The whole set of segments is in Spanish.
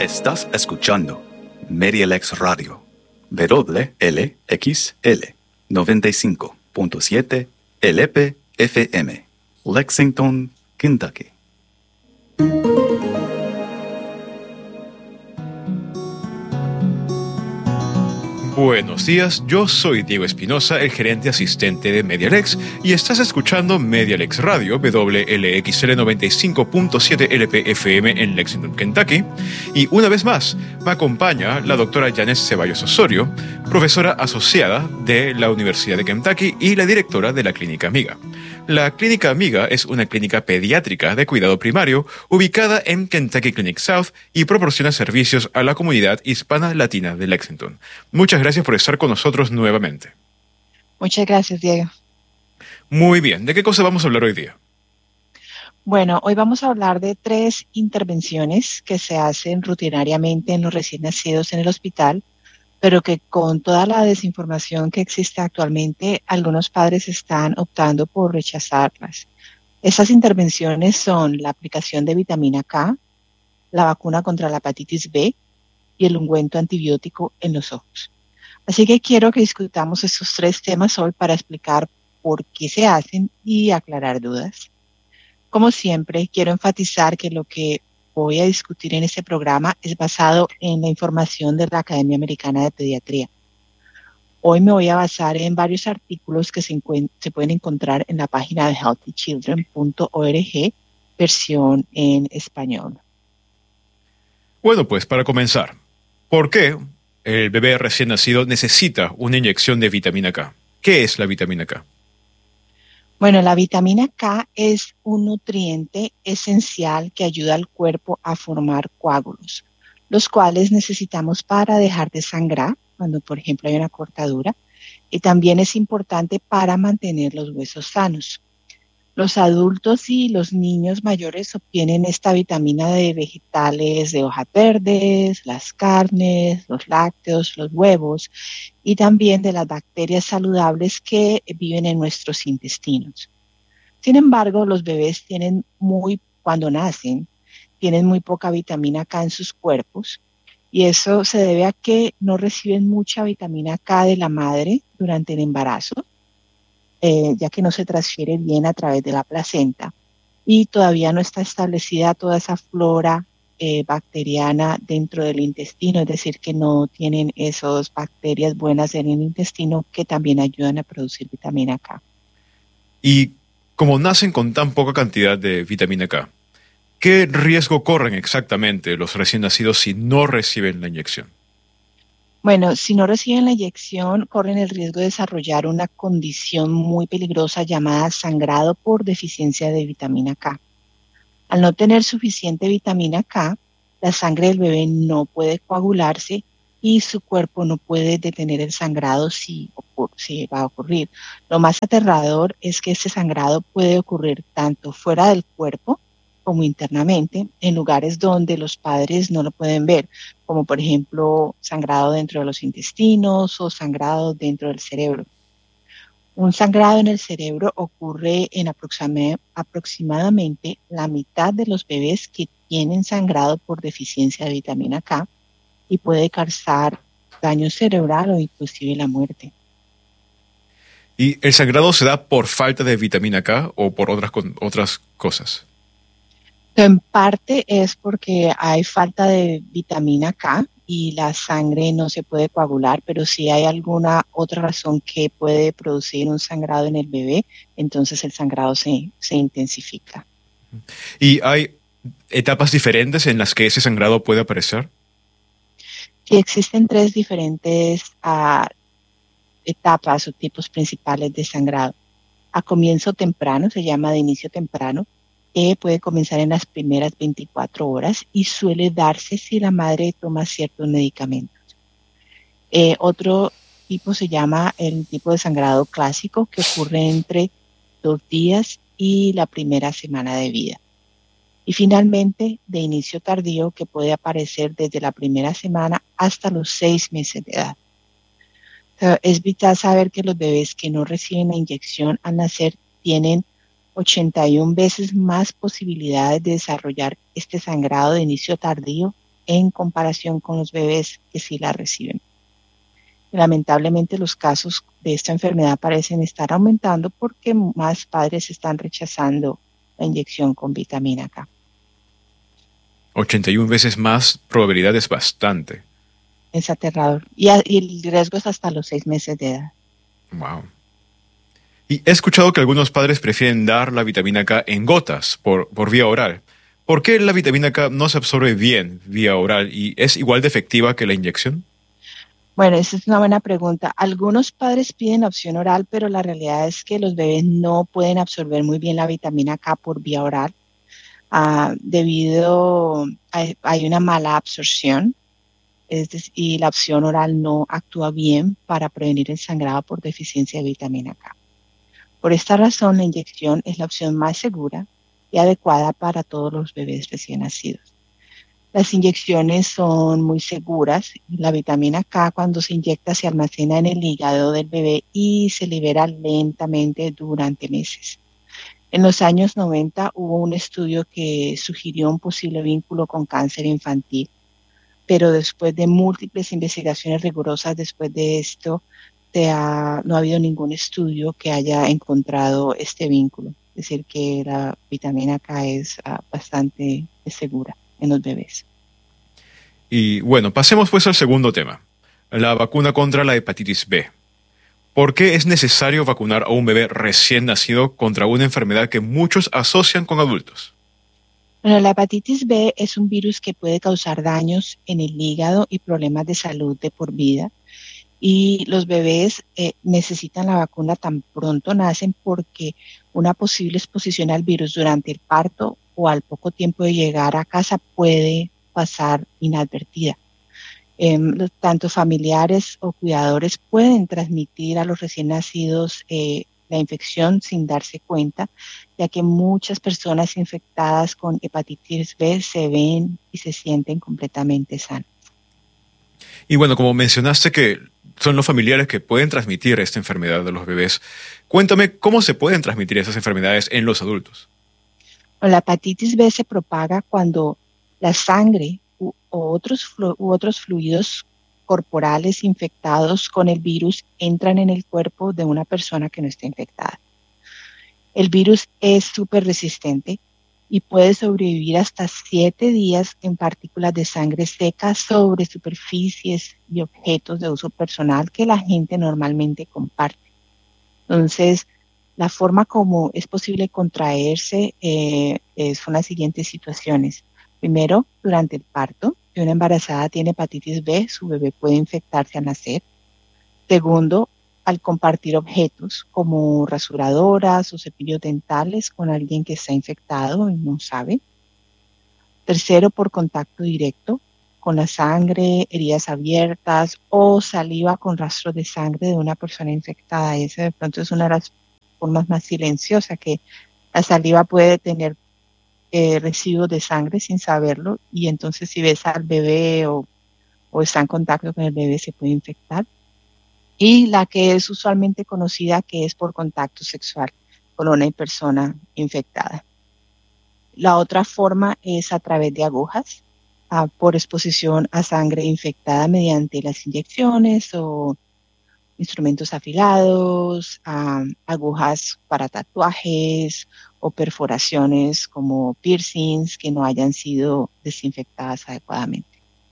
Estás escuchando MediaLex Radio, WLXL 95.7 LP-FM, Lexington, Kentucky. Buenos días, yo soy Diego Espinosa, el gerente asistente de MediaLex, y estás escuchando MediaLex Radio, WLXL 95.7 LP-FM en Lexington, Kentucky. Y una vez más, me acompaña la doctora Yanes Ceballos Osorio, profesora asociada de la Universidad de Kentucky y la directora de la Clínica Amiga. La Clínica Amiga es una clínica pediátrica de cuidado primario ubicada en Kentucky Clinic South y proporciona servicios a la comunidad hispana latina de Lexington. Muchas gracias por estar con nosotros nuevamente. Muchas gracias, Diego. Muy bien, ¿de qué cosa vamos a hablar hoy día? Bueno, hoy vamos a hablar de 3 intervenciones que se hacen rutinariamente en los recién nacidos en el hospital, pero que con toda la desinformación que existe actualmente, algunos padres están optando por rechazarlas. Estas intervenciones son la aplicación de vitamina K, la vacuna contra la hepatitis B y el ungüento antibiótico en los ojos. Así que quiero que discutamos estos 3 temas hoy para explicar por qué se hacen y aclarar dudas. Como siempre, quiero enfatizar que lo que voy a discutir en este programa es basado en la información de la Academia Americana de Pediatría. Hoy me voy a basar en varios artículos que se pueden encontrar en la página de healthychildren.org, versión en español. Bueno, pues para comenzar, ¿por qué el bebé recién nacido necesita una inyección de vitamina K? ¿Qué es la vitamina K? Bueno, la vitamina K es un nutriente esencial que ayuda al cuerpo a formar coágulos, los cuales necesitamos para dejar de sangrar cuando, por ejemplo, hay una cortadura, y también es importante para mantener los huesos sanos. Los adultos y los niños mayores obtienen esta vitamina de vegetales de hojas verdes, las carnes, los lácteos, los huevos y también de las bacterias saludables que viven en nuestros intestinos. Sin embargo, los bebés cuando nacen, tienen muy poca vitamina K en sus cuerpos y eso se debe a que no reciben mucha vitamina K de la madre durante el embarazo, ya que no se transfiere bien a través de la placenta y todavía no está establecida toda esa flora bacteriana dentro del intestino, es decir, que no tienen esas bacterias buenas en el intestino que también ayudan a producir vitamina K. Y como nacen con tan poca cantidad de vitamina K, ¿qué riesgo corren exactamente los recién nacidos si no reciben la inyección? Bueno, si no reciben la inyección, corren el riesgo de desarrollar una condición muy peligrosa llamada sangrado por deficiencia de vitamina K. Al no tener suficiente vitamina K, la sangre del bebé no puede coagularse y su cuerpo no puede detener el sangrado si va a ocurrir. Lo más aterrador es que ese sangrado puede ocurrir tanto fuera del cuerpo como internamente, en lugares donde los padres no lo pueden ver, como por ejemplo sangrado dentro de los intestinos o sangrado dentro del cerebro. Un sangrado en el cerebro ocurre en aproximadamente la mitad de los bebés que tienen sangrado por deficiencia de vitamina K y puede causar daño cerebral o inclusive la muerte. ¿Y el sangrado se da por falta de vitamina K o por otras cosas? En parte es porque hay falta de vitamina K y la sangre no se puede coagular, pero si hay alguna otra razón que puede producir un sangrado en el bebé, entonces el sangrado se intensifica. ¿Y hay etapas diferentes en las que ese sangrado puede aparecer? Sí, existen 3 diferentes etapas o tipos principales de sangrado. A comienzo temprano, se llama de inicio temprano, puede comenzar en las primeras 24 horas y suele darse si la madre toma ciertos medicamentos. Otro tipo se llama el tipo de sangrado clásico, que ocurre entre 2 días y la primera semana de vida. Y finalmente, de inicio tardío, que puede aparecer desde la primera semana hasta los 6 meses de edad. Es vital saber que los bebés que no reciben la inyección al nacer tienen 81 veces más posibilidades de desarrollar este sangrado de inicio tardío en comparación con los bebés que sí la reciben. Lamentablemente los casos de esta enfermedad parecen estar aumentando porque más padres están rechazando la inyección con vitamina K. 81 veces más probabilidad es bastante. Es aterrador. Y el riesgo es hasta los 6 meses de edad. Wow. Y he escuchado que algunos padres prefieren dar la vitamina K en gotas por vía oral. ¿Por qué la vitamina K no se absorbe bien vía oral y es igual de efectiva que la inyección? Bueno, esa es una buena pregunta. Algunos padres piden la opción oral, pero la realidad es que los bebés no pueden absorber muy bien la vitamina K por vía oral, debido a hay una mala absorción, y la opción oral no actúa bien para prevenir el sangrado por deficiencia de vitamina K. Por esta razón, la inyección es la opción más segura y adecuada para todos los bebés recién nacidos. Las inyecciones son muy seguras. La vitamina K, cuando se inyecta, se almacena en el hígado del bebé y se libera lentamente durante meses. En los años 90 hubo un estudio que sugirió un posible vínculo con cáncer infantil, pero después de múltiples investigaciones rigurosas después de esto, no ha habido ningún estudio que haya encontrado este vínculo. Es decir, que la vitamina K es bastante segura en los bebés. Y bueno, pasemos pues al segundo tema, la vacuna contra la hepatitis B. ¿Por qué es necesario vacunar a un bebé recién nacido contra una enfermedad que muchos asocian con adultos? Bueno, la hepatitis B es un virus que puede causar daños en el hígado y problemas de salud de por vida. Y los bebés necesitan la vacuna tan pronto nacen porque una posible exposición al virus durante el parto o al poco tiempo de llegar a casa puede pasar inadvertida. Tanto familiares o cuidadores pueden transmitir a los recién nacidos la infección sin darse cuenta, ya que muchas personas infectadas con hepatitis B se ven y se sienten completamente sanas. Y bueno, como mencionaste que son los familiares que pueden transmitir esta enfermedad de los bebés, cuéntame cómo se pueden transmitir esas enfermedades en los adultos. La hepatitis B se propaga cuando la sangre u otros fluidos corporales infectados con el virus entran en el cuerpo de una persona que no está infectada. El virus es súper resistente y puede sobrevivir hasta 7 días en partículas de sangre secas sobre superficies y objetos de uso personal que la gente normalmente comparte. Entonces, la forma como es posible contraerse son las siguientes situaciones. Primero, durante el parto, si una embarazada tiene hepatitis B, su bebé puede infectarse al nacer. Segundo, al compartir objetos como rasuradoras o cepillos dentales con alguien que está infectado y no sabe. Tercero, por contacto directo con la sangre, heridas abiertas o saliva con rastros de sangre de una persona infectada. Esa de pronto es una de las formas más silenciosas, que la saliva puede tener residuos de sangre sin saberlo, y entonces si ves al bebé o está en contacto con el bebé se puede infectar. Y la que es usualmente conocida, que es por contacto sexual con una persona infectada. La otra forma es a través de agujas, por exposición a sangre infectada mediante las inyecciones o instrumentos afilados, agujas para tatuajes o perforaciones como piercings que no hayan sido desinfectadas adecuadamente.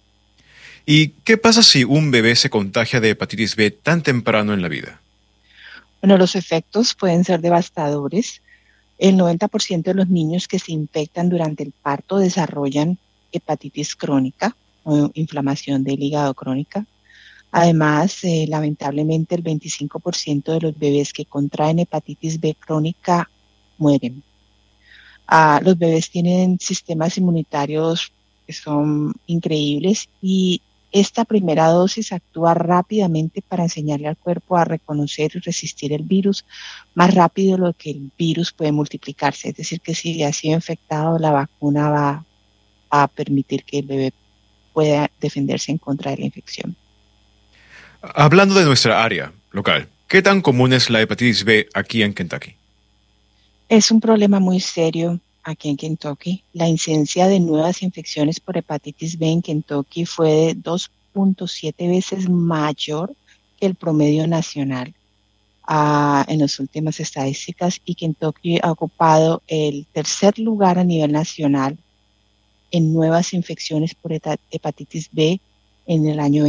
¿Y qué pasa si un bebé se contagia de hepatitis B tan temprano en la vida? Bueno, los efectos pueden ser devastadores. El 90% de los niños que se infectan durante el parto desarrollan hepatitis crónica o inflamación del hígado crónica. Además, lamentablemente, el 25% de los bebés que contraen hepatitis B crónica mueren. Los bebés tienen sistemas inmunitarios que son increíbles, y esta primera dosis actúa rápidamente para enseñarle al cuerpo a reconocer y resistir el virus más rápido de lo que el virus puede multiplicarse. Es decir, que si ha sido infectado, la vacuna va a permitir que el bebé pueda defenderse en contra de la infección. Hablando de nuestra área local, ¿qué tan común es la hepatitis B aquí en Kentucky? Es un problema muy serio. aquí en Kentucky, la incidencia de nuevas infecciones por hepatitis B en Kentucky fue de 2.7 veces mayor que el promedio nacional en las últimas estadísticas, y Kentucky ha ocupado el tercer lugar a nivel nacional en nuevas infecciones por hepatitis B en el año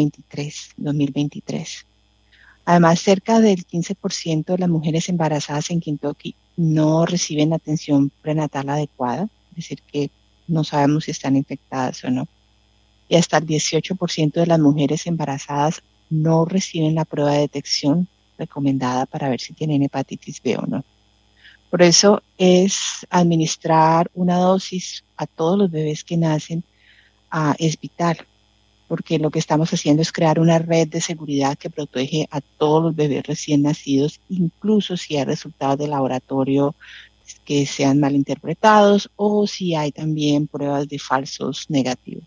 2023. Además, cerca del 15% de las mujeres embarazadas en Kentucky no reciben atención prenatal adecuada, es decir, que no sabemos si están infectadas o no. Y hasta el 18% de las mujeres embarazadas no reciben la prueba de detección recomendada para ver si tienen hepatitis B o no. Por eso es administrar una dosis a todos los bebés que nacen es vital, porque lo que estamos haciendo es crear una red de seguridad que protege a todos los bebés recién nacidos, incluso si hay resultados de laboratorio que sean malinterpretados o si hay también pruebas de falsos negativos.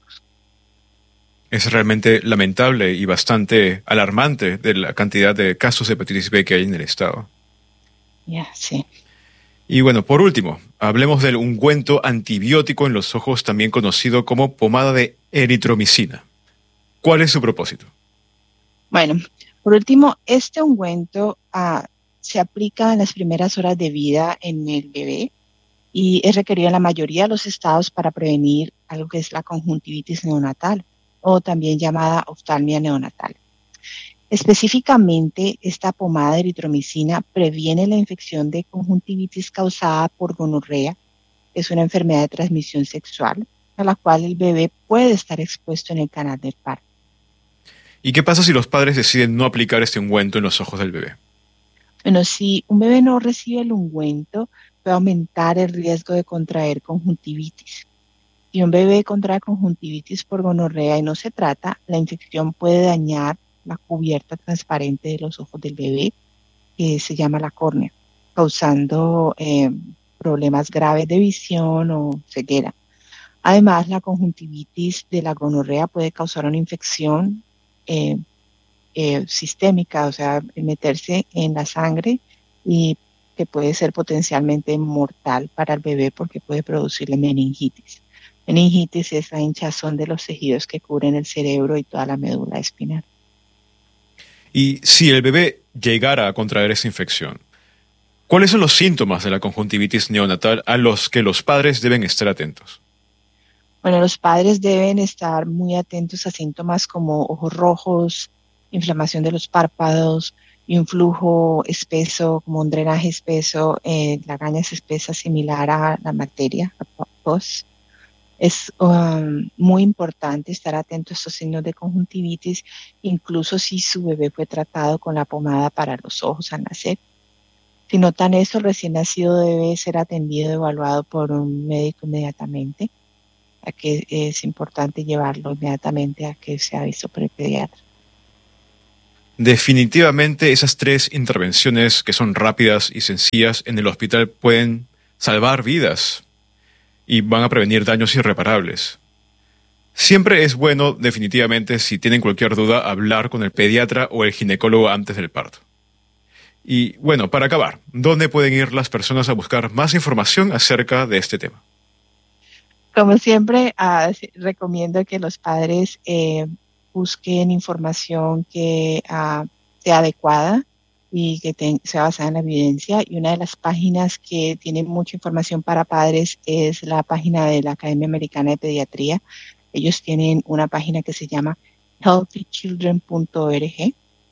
Es realmente lamentable y bastante alarmante de la cantidad de casos de hepatitis B que hay en el estado. Sí. Y bueno, por último, hablemos del ungüento antibiótico en los ojos, también conocido como pomada de eritromicina. ¿Cuál es su propósito? Bueno, por último, este ungüento se aplica en las primeras horas de vida en el bebé y es requerido en la mayoría de los estados para prevenir algo que es la conjuntivitis neonatal, o también llamada oftalmia neonatal. Específicamente, esta pomada de eritromicina previene la infección de conjuntivitis causada por gonorrea, que es una enfermedad de transmisión sexual, a la cual el bebé puede estar expuesto en el canal del parto. ¿Y qué pasa si los padres deciden no aplicar este ungüento en los ojos del bebé? Bueno, si un bebé no recibe el ungüento, puede aumentar el riesgo de contraer conjuntivitis. Si un bebé contrae conjuntivitis por gonorrea y no se trata, la infección puede dañar la cubierta transparente de los ojos del bebé, que se llama la córnea, causando problemas graves de visión o ceguera. Además, la conjuntivitis de la gonorrea puede causar una infección sistémica, o sea, meterse en la sangre, y que puede ser potencialmente mortal para el bebé porque puede producirle meningitis. Meningitis es la hinchazón de los tejidos que cubren el cerebro y toda la médula espinal. Y si el bebé llegara a contraer esa infección, ¿cuáles son los síntomas de la conjuntivitis neonatal a los que los padres deben estar atentos? Bueno, los padres deben estar muy atentos a síntomas como ojos rojos, inflamación de los párpados y un flujo espeso, como un drenaje espeso, lagañas espesas similar a la bacteria, a POS. Es muy importante estar atento a estos signos de conjuntivitis, incluso si su bebé fue tratado con la pomada para los ojos al nacer. Si notan eso, el recién nacido debe ser atendido, evaluado por un médico inmediatamente, a que es importante llevarlo inmediatamente a que sea visto por el pediatra. Definitivamente esas 3 intervenciones que son rápidas y sencillas en el hospital pueden salvar vidas y van a prevenir daños irreparables. Siempre es bueno, definitivamente, si tienen cualquier duda, hablar con el pediatra o el ginecólogo antes del parto. Y bueno, para acabar, ¿dónde pueden ir las personas a buscar más información acerca de este tema? Como siempre, recomiendo que los padres busquen información que sea adecuada y que sea basada en la evidencia. Y una de las páginas que tiene mucha información para padres es la página de la Academia Americana de Pediatría. Ellos tienen una página que se llama healthychildren.org.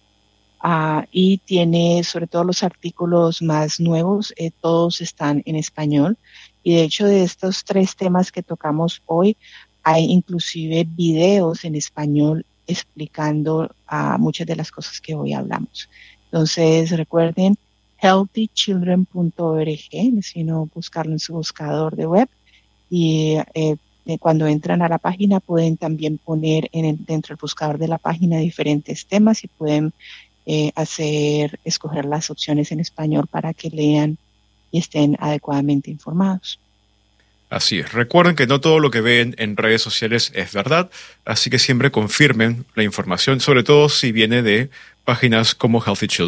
Y tiene sobre todo los artículos más nuevos, todos están en español. Y de hecho, de estos 3 temas que tocamos hoy, hay inclusive videos en español explicando muchas de las cosas que hoy hablamos. Entonces, recuerden healthychildren.org, sino buscarlo en su buscador de web, y cuando entran a la página pueden también poner dentro del buscador de la página diferentes temas y pueden escoger las opciones en español para que lean y estén adecuadamente informados. Así es. Recuerden que no todo lo que ven en redes sociales es verdad, así que siempre confirmen la información, sobre todo si viene de páginas como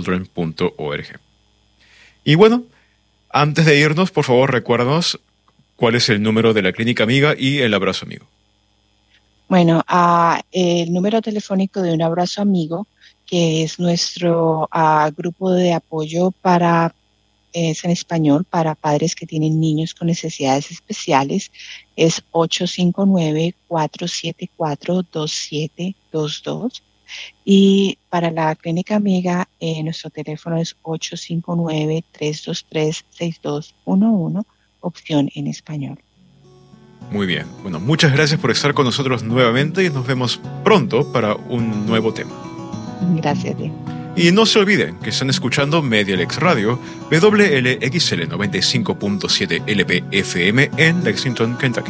healthychildren.org. Y bueno, antes de irnos, por favor, recuérdanos ¿Cuál es el número de la clínica amiga y el abrazo amigo? Bueno, el número telefónico de Un Abrazo Amigo, que es nuestro grupo de apoyo es en español, para padres que tienen niños con necesidades especiales, es 859-474-2722. Y para la clínica amiga, nuestro teléfono es 859-323-6211, opción en español. Muy bien. Bueno, muchas gracias por estar con nosotros nuevamente y nos vemos pronto para un nuevo tema. Gracias. Y no se olviden que están escuchando Medialex Radio, WLXL 95.7 LPFM en Lexington, Kentucky.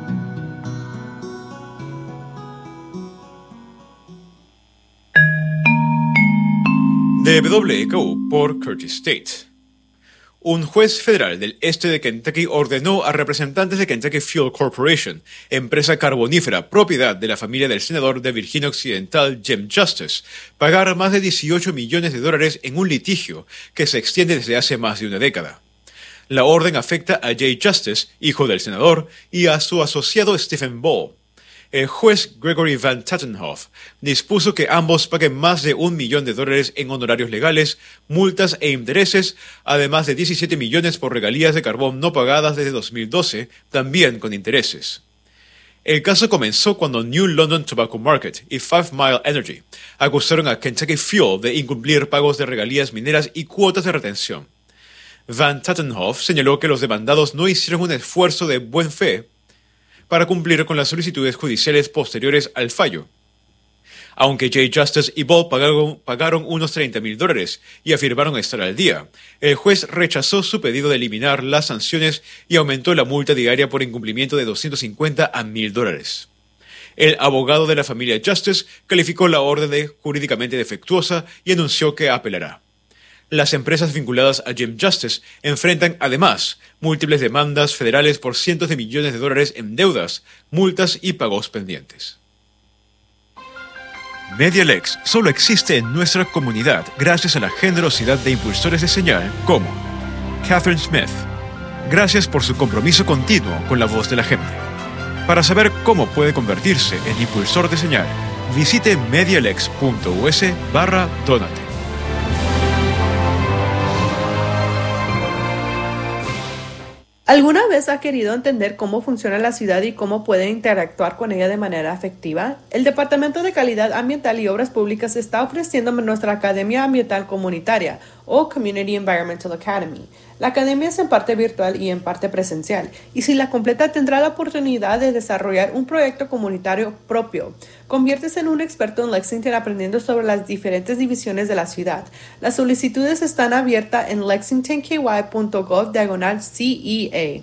De WKU por Curtis State. Un juez federal del este de Kentucky ordenó a representantes de Kentucky Fuel Corporation, empresa carbonífera propiedad de la familia del senador de Virginia Occidental Jim Justice, pagar más de $18 millones en un litigio que se extiende desde hace más de una década. La orden afecta a Jay Justice, hijo del senador, y a su asociado Stephen Ball. El juez Gregory Van Tatenhoff dispuso que ambos paguen más de $1 millón en honorarios legales, multas e intereses, además de $17 millones por regalías de carbón no pagadas desde 2012, también con intereses. El caso comenzó cuando New London Tobacco Market y 5 Mile Energy acusaron a Kentucky Fuel de incumplir pagos de regalías mineras y cuotas de retención. Van Tatenhoff señaló que los demandados no hicieron un esfuerzo de buena fe para cumplir con las solicitudes judiciales posteriores al fallo. Aunque Jay Justice y Ball pagaron unos $30,000 y afirmaron estar al día, el juez rechazó su pedido de eliminar las sanciones y aumentó la multa diaria por incumplimiento de $250 a $1,000. El abogado de la familia Justice calificó la orden de jurídicamente defectuosa y anunció que apelará. Las empresas vinculadas a Jim Justice enfrentan, además, múltiples demandas federales por cientos de millones de dólares en deudas, multas y pagos pendientes. Medialex solo existe en nuestra comunidad gracias a la generosidad de impulsores de señal como Catherine Smith. Gracias por su compromiso continuo con la voz de la gente. Para saber cómo puede convertirse en impulsor de señal, visite medialex.us/donate. ¿Alguna vez ha querido entender cómo funciona la ciudad y cómo puede interactuar con ella de manera efectiva? El Departamento de Calidad Ambiental y Obras Públicas está ofreciendo nuestra Academia Ambiental Comunitaria o Community Environmental Academy. La academia es en parte virtual y en parte presencial, y si la completa tendrá la oportunidad de desarrollar un proyecto comunitario propio. Conviértese en un experto en Lexington aprendiendo sobre las diferentes divisiones de la ciudad. Las solicitudes están abiertas en lexingtonky.gov/CEA.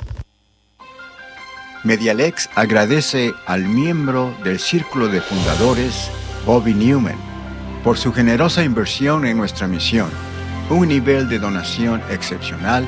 Medialex agradece al miembro del Círculo de Fundadores, Bobby Newman, por su generosa inversión en nuestra misión, un nivel de donación excepcional